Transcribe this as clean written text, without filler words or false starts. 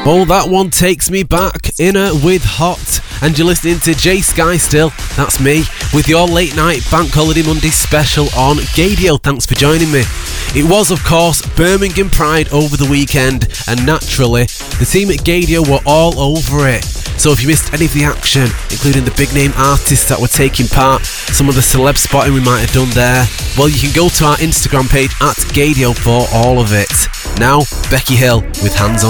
Oh, that one takes me back. Inner with Hot. And you're listening to Jay Sky still. That's me with your late night Bank Holiday Monday special on Gadio. Thanks for joining me. It was, of course, Birmingham Pride over the weekend, and naturally, the team at Gadio were all over it. So if you missed any of the action, including the big name artists that were taking part, some of the celeb spotting we might have done there, well, you can go to our Instagram page at Gadio for all of it. Now, Becky Hill with Hands On.